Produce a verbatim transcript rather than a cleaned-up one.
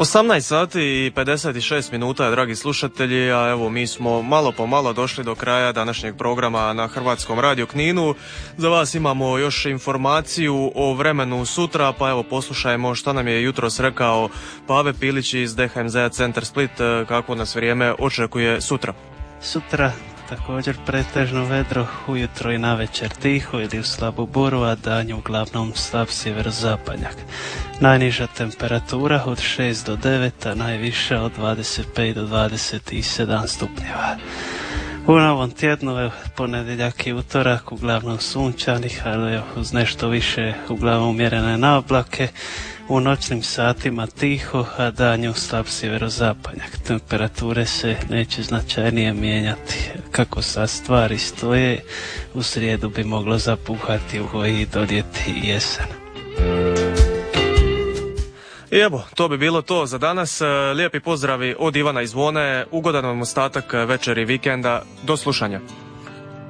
osamnaest sati i pedeset šest minuta, dragi slušatelji, a evo mi smo malo po malo došli do kraja današnjeg programa na Hrvatskom radiju Kninu. Za vas imamo još informaciju o vremenu sutra, pa evo poslušajmo što nam je jutros rekao Pave Pilić iz D H M Z Centar Split, kako nas vrijeme očekuje sutra. Sutra također pretežno vedro, ujutro i navečer tiho ili u slabu buru, a danju uglavnom slab sjeverozapadnjak. Najniža temperatura od šest do devet, a najviša od dvadeset pet do dvadeset sedam stupnjeva. U novom tjednu, ponedjeljak i utorak, uglavnom sunčanih, ali uz nešto više uglavnom umjerene na oblake. U noćnim satima tiho, a danju slab sjeverozapadnjak. Temperature se neće značajnije mijenjati. Kako sad stvari stoje, u srijedu bi moglo zapuhati u i donijeti jesen. I evo, to bi bilo to za danas. Lijepi pozdravi od Ivana iz Zvone, ugodan vam ostatak večeri vikenda. Do slušanja.